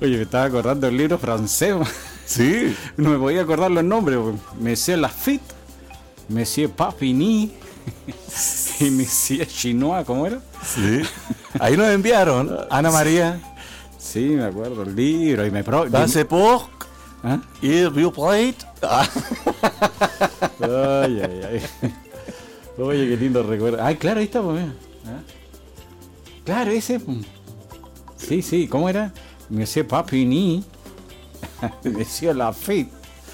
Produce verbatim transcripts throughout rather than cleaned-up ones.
Oye, me estaba acordando del libro francés. Sí. No me podía acordar los nombres. Monsieur Lafitte, Monsieur Papini y Monsieur Chinois, ¿cómo era? Sí. Ahí nos enviaron, Ana María. Sí, me acuerdo el libro y me pro. Dans pour ¿Ah? il vous plate. Ay, ay, ay. Oye, qué lindo recuerdo. Ay, claro, ahí está, pues, mira. ¿Ah? Claro, ese. Sí, sí, ¿cómo era? Monsieur Papini, Monsieur Lafitte.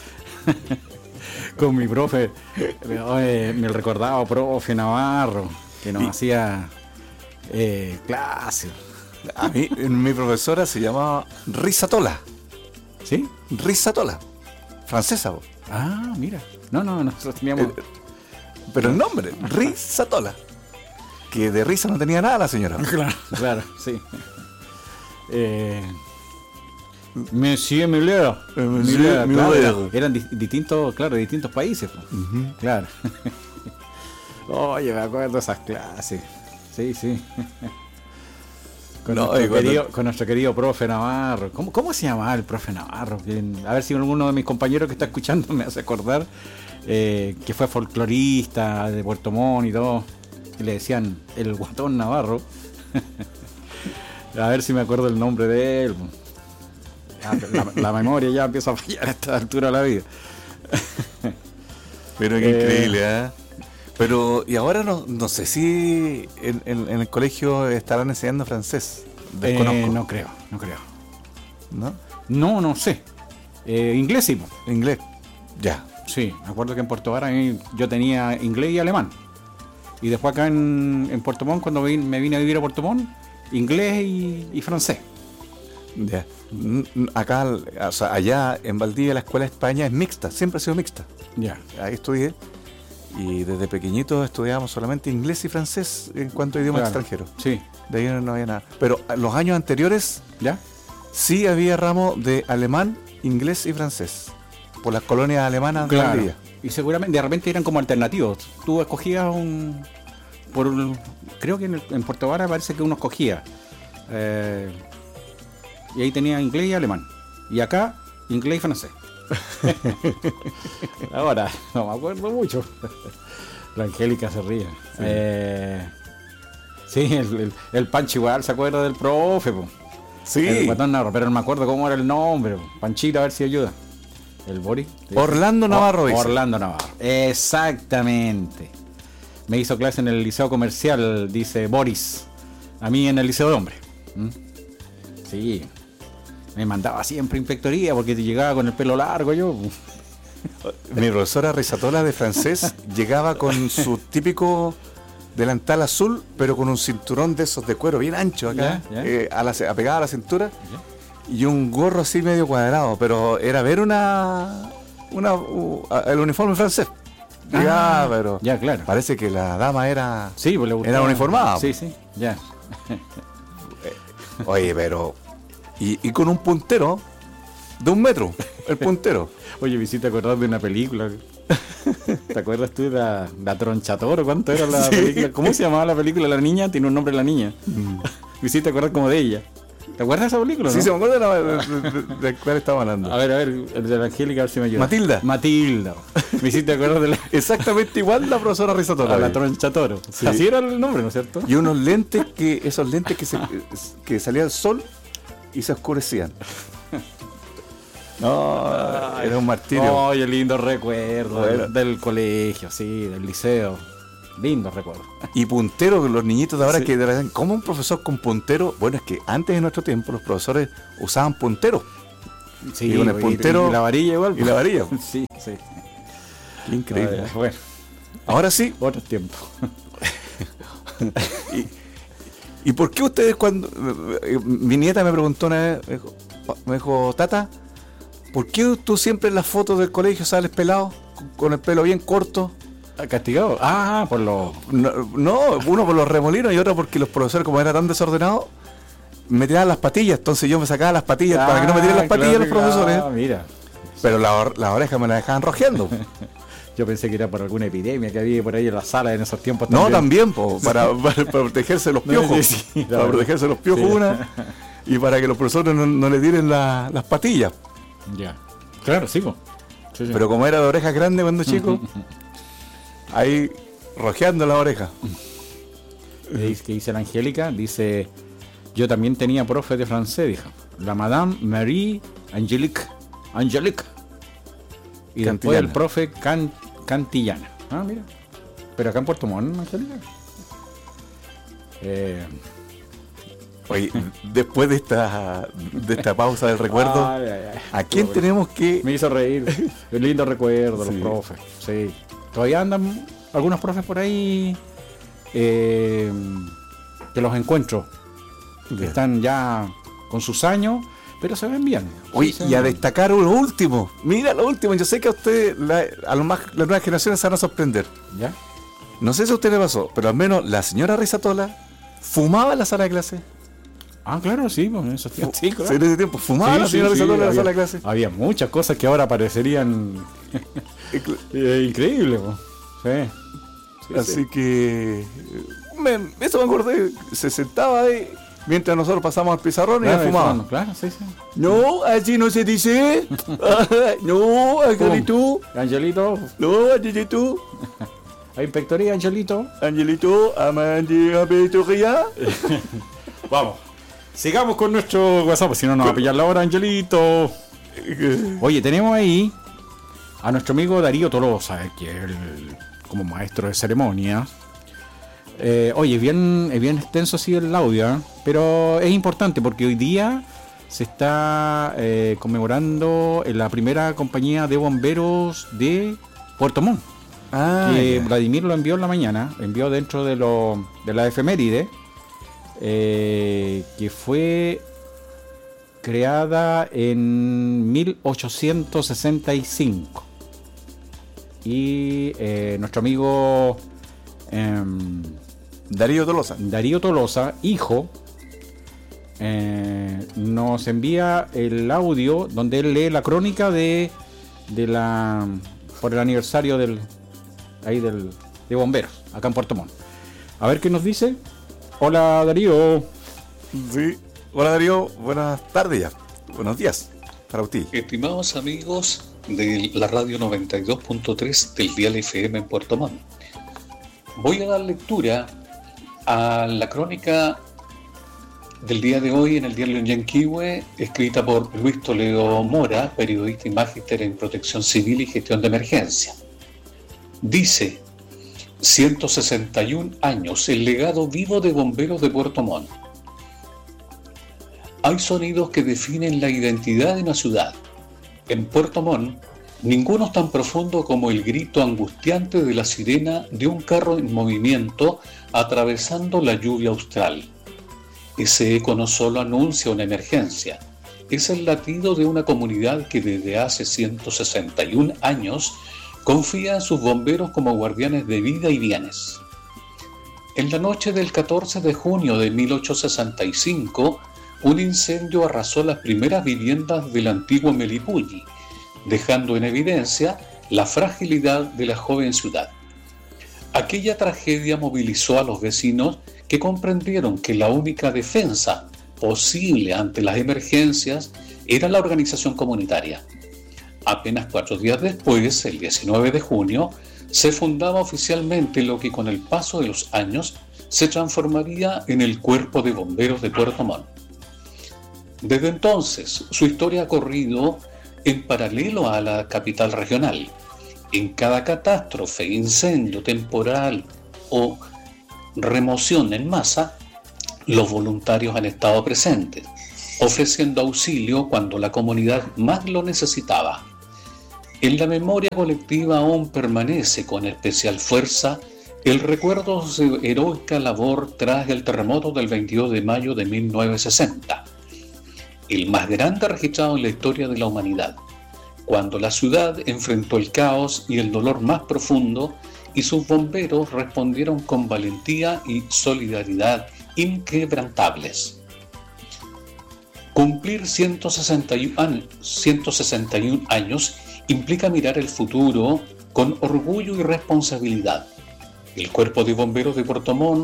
Con mi profe, eh, me recordaba profe Navarro, que nos Y- hacía eh, clases. A mí, mi profesora se llamaba Risatola. ¿Sí? Risatola. Francesa, vos. Ah, mira. No, no, nosotros teníamos. Eh, Pero el nombre, Risatola. Que de risa no tenía nada la señora. Claro, claro, sí. Eh, Monsieur Muller. Eh, Monsieur claro, Muller. eran, eran di- distintos, claro, de distintos países. Pues. Ujú. Claro. Oye, me acuerdo de esas clases. Sí, sí. Con, No, nuestro y cuando- querido, con nuestro querido profe Navarro. ¿Cómo, cómo se llamaba el profe Navarro? Que- A ver si alguno de mis compañeros que está escuchando me hace acordar. Eh, que fue folclorista de Puerto Montt y todo. Y le decían el Guatón Navarro. A ver si me acuerdo el nombre de él. Ah, La, la memoria ya empieza a fallar a esta altura de la vida. Pero qué Eh. increíble, ¿eh? Pero, y ahora no, no sé si en, en- en el colegio estarán enseñando francés. Desconozco. Eh, no creo, no creo. ¿No? No, no sé. Eh, inglés sí. po. Inglés. Ya. Sí, me acuerdo que en Puerto Vara eh, yo tenía inglés y alemán. Y después acá en, en Puerto Montt, cuando vin- me vine a vivir a Puerto Montt, inglés y, y francés. Ya. N- n- Acá, o sea, allá en Valdivia la escuela de España es mixta, siempre ha sido mixta. Ya. Ahí estudié y desde pequeñito estudiábamos solamente inglés y francés en cuanto a idioma Claro. extranjero. Sí. De ahí no, no había nada. Pero a- los años anteriores ¿Ya? sí había ramo de alemán, inglés y francés por las colonias alemanas de Claro. Valdivia. Y seguramente de repente eran como alternativos. Tú escogías un. Por un- creo que en, el- en Puerto Vara parece que uno escogía. eh, y ahí tenía inglés y alemán. Y acá, inglés y francés. Ahora, no me acuerdo mucho. La Angélica se ríe. Sí, eh, sí el, el, el Pancho igual se acuerda del profe. Po. Sí. El Guatón Navarro, pero no me acuerdo cómo era el nombre. Po. Panchito, a ver si ayuda. El Boris. Orlando Navarro, dice. Orlando Navarro. Exactamente. Me hizo clase en el liceo comercial, dice Boris. A mí en el liceo de hombres. ¿Mm? Sí. Me mandaba siempre inspectoría porque te llegaba con el pelo largo yo. Mi profesora Risatola de francés llegaba con su típico delantal azul, pero con un cinturón de esos de cuero bien ancho acá, Ya, ya. eh, a la, ce- apegado a la cintura, y un gorro así medio cuadrado, pero era ver una, una u- a- el uniforme francés. Llegaba, Ah, pero ya, claro. parece que la dama era, Sí, pues le gustaba. era uniformada. Sí, sí, ya. Oye, pero y, y con un puntero de un metro, el puntero. Oye, me hiciste acordar de una película. ¿Te acuerdas tú de la, la Tronchatoro? ¿Cuánto era la Sí. película? ¿Cómo se llamaba la película? La niña tiene un nombre la niña. Mm. Me hiciste acordar como de ella. ¿Te acuerdas de esa película? Sí, no? se me acuerda de, la- de, de- de- de cuál estaba hablando. A ver, a ver, el de la Angélica, a ver si me ayuda. Matilda. Matilda. Me hiciste acordar de la, Exactamente igual la profesora Risatola. a la Tronchatoro. Sí. Así era el nombre, ¿no es cierto? Y unos lentes que, esos lentes que, se, que salía el sol y se oscurecían. No, era un martirio. Oye, lindo recuerdo Bueno. del, del colegio, sí, del liceo. Lindo recuerdo. Y puntero, los niñitos de ahora Sí. que de verdad, ¿cómo un profesor con puntero? Bueno, es que antes de nuestro tiempo los profesores usaban punteros Sí, Y con el puntero y la varilla igual. y la varilla. Sí, sí. Qué increíble. Ah, bueno, Ahora sí, otros tiempos. ¿y por qué ustedes cuando... eh, mi nieta me preguntó una vez, me dijo, "Pa- me dijo, Tata, ¿por qué tú siempre en las fotos del colegio sales pelado, con el pelo bien corto? ¿Castigado? Ah, por lo... No, no, uno por los remolinos y otro porque los profesores, como era tan desordenado, me tiraban las patillas, entonces yo me sacaba las patillas para que no me tiren las patillas claro, los profesores. Ah, mira. Pero la, or- la oreja me la dejaban rojeando. Yo pensé que era por alguna epidemia que había por ahí en la sala en esos tiempos. No, también, po, para, para, para protegerse de los No, piojos. sí, sí, la para verdad. protegerse de los piojos Sí. una. y para que los profesores no, no le tiren la, las patillas. Ya. Claro, sí, po. Sí, sí. Pero como era de orejas grandes cuando chico, ahí rojeando la oreja. ¿Qué dice la Angélica? Dice, yo también tenía profe de francés, dijo. La Madame Marie Angélique. Angélique. Y Cantillana. después el profe Can, Cantillana. Ah, mira. Pero acá en Puerto Montt, Angélica. Eh... Oye, después de esta de esta pausa del recuerdo, ay, ay, ay. ¿a quién Bueno, tenemos que...? me hizo reír. Un lindo recuerdo, Sí. los profes. Sí. Todavía andan algunos profes por ahí eh, que los encuentro. Que Bien. están ya con sus años, pero se ven bien. Oye, Sí, se y a ven bien. destacar lo último. Mira lo último. Yo sé que a usted, la- a los más, las nuevas generaciones se van a sorprender. ¿Ya? No sé si a usted le pasó, pero al menos la señora Risatola fumaba en la sala de clase. Ah, claro, sí, pues en esos tiempos. Sí, claro. Sí, en ese tiempo fumaba Sí, la sí, señora sí, Risatola en la había- sala de clase. Había muchas cosas que ahora parecerían eh, increíbles. Pues. Sí. Sí, Así sí. que... me- eso me acordé. Se sentaba ahí mientras nosotros pasamos al pizarrón y Claro, ella fumaba. fumando, claro, sí, sí. No, así no se dice. No, Angelito. Angelito, No, Angelito. a inspectoría, Angelito. Angelito, amante, aperturía. Vamos. Sigamos con nuestro WhatsApp, pues si no nos va a pillar la hora, Angelito. Oye, tenemos ahí a nuestro amigo Darío Tolosa, eh, que es el, como maestro de ceremonia. Eh, oye, es bien, es bien extenso así el audio, ¿eh? Pero es importante porque hoy día se está eh, conmemorando en la primera compañía de bomberos de Puerto Montt. Ah, Que ya. Vladimir lo envió en la mañana, envió dentro de, lo, de la efeméride, eh, que fue creada en mil ochocientos sesenta y cinco. Y eh, nuestro amigo em, Darío Tolosa. Darío Tolosa, hijo, eh, nos envía el audio donde él lee la crónica de, de la por el aniversario del ahí del de bomberos acá en Puerto Montt. A ver qué nos dice. Hola Darío. Sí. Hola Darío, buenas tardes ya. Buenos días para usted. Estimados amigos de la radio noventa y dos punto tres del Dial F M en Puerto Montt, voy a dar lectura a la crónica del día de hoy en el diario Yanquihue, escrita por Luis Toledo Mora, periodista y magíster en protección civil y gestión de emergencia. Dice: ciento sesenta y un años, el legado vivo de bomberos de Puerto Montt. Hay sonidos que definen la identidad de una ciudad. En Puerto Montt, ninguno es tan profundo como el grito angustiante de la sirena de un carro en movimiento atravesando la lluvia austral. Ese eco no solo anuncia una emergencia, es el latido de una comunidad que desde hace ciento sesenta y un años confía en sus bomberos como guardianes de vida y bienes. En la noche del catorce de junio de mil ochocientos sesenta y cinco, un incendio arrasó las primeras viviendas del antiguo Melipulli, dejando en evidencia la fragilidad de la joven ciudad. Aquella tragedia movilizó a los vecinos que comprendieron que la única defensa posible ante las emergencias era la organización comunitaria. Apenas cuatro días después, el diecinueve de junio, se fundaba oficialmente lo que con el paso de los años se transformaría en el Cuerpo de Bomberos de Puerto Montt. Desde entonces, su historia ha corrido en paralelo a la capital regional. En cada catástrofe, incendio temporal o remoción en masa, los voluntarios han estado presentes, ofreciendo auxilio cuando la comunidad más lo necesitaba. En la memoria colectiva aún permanece con especial fuerza el recuerdo de su heroica labor tras el terremoto del veintidós de mayo de mil novecientos sesenta, el más grande registrado en la historia de la humanidad, cuando la ciudad enfrentó el caos y el dolor más profundo y sus bomberos respondieron con valentía y solidaridad inquebrantables. Cumplir ciento sesenta y un años implica mirar el futuro con orgullo y responsabilidad. El Cuerpo de Bomberos de Puerto Montt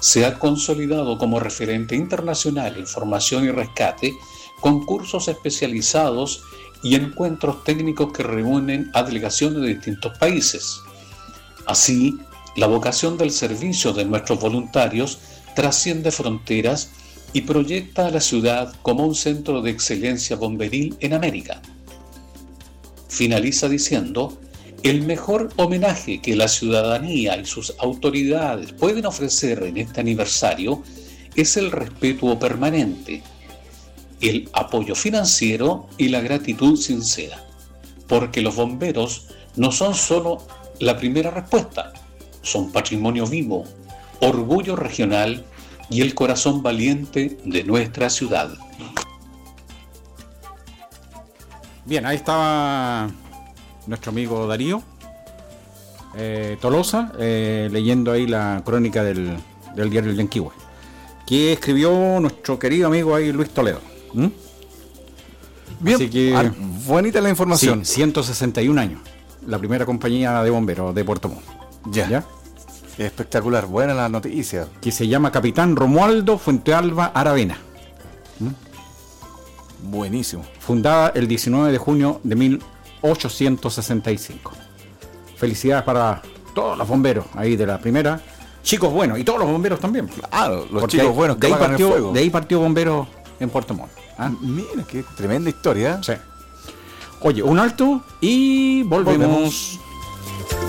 se ha consolidado como referente internacional en formación y rescate, con cursos especializados y encuentros técnicos que reúnen a delegaciones de distintos países. Así, la vocación del servicio de nuestros voluntarios trasciende fronteras y proyecta a la ciudad como un centro de excelencia bomberil en América. Finaliza diciendo: el mejor homenaje que la ciudadanía y sus autoridades pueden ofrecer en este aniversario es el respeto permanente, el apoyo financiero y la gratitud sincera, porque los bomberos no son solo la primera respuesta, son patrimonio vivo, orgullo regional y el corazón valiente de nuestra ciudad. Bien, ahí estaba nuestro amigo Darío eh, Tolosa, eh, leyendo ahí la crónica del, del diario El Yanquihue, que escribió nuestro querido amigo ahí Luis Toledo. ¿Mm? Bien, así que, ah, bonita la información. Sí, ciento sesenta y un años, la primera compañía de bomberos de Puerto Montt. Ya. ¿Ya? Espectacular, buena la noticia. Que se llama Capitán Romualdo Fuentealba Aravena. ¿Mm? Buenísimo. Fundada el diecinueve de junio de mil ochocientos sesenta y cinco. Felicidades para todos los bomberos ahí de la primera. Chicos buenos, y todos los bomberos también. Claro, los Porque chicos de, buenos que de ahí, apagan el partió, fuego. de ahí partió bomberos en Puerto Montt. ¿Ah? Mira, qué tremenda historia. Sí. Oye, un alto y volvemos. Volvemos.